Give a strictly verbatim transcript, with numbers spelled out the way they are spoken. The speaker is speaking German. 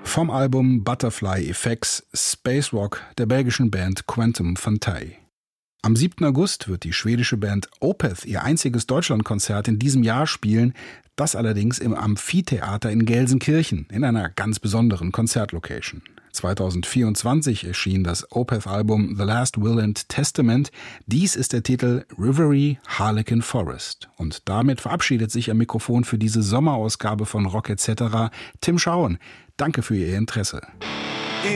Vom Album Butterfly Effects Spacerock der belgischen Band Quantum Fantae. Am siebten August wird die schwedische Band Opeth ihr einziges Deutschlandkonzert in diesem Jahr spielen, das allerdings im Amphitheater in Gelsenkirchen, in einer ganz besonderen Konzertlocation. zweitausendvierundzwanzig erschien das Opeth-Album The Last Will and Testament. Dies ist der Titel Reverie Harlequin Forest. Und damit verabschiedet sich am Mikrofon für diese Sommerausgabe von Rock et cetera Tim Schauen. Danke für Ihr Interesse.